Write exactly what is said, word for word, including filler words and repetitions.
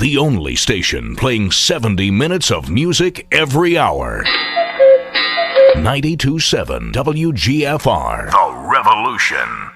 the only station playing seventy minutes of music every hour. ninety-two point seven W G F R. The Revolution.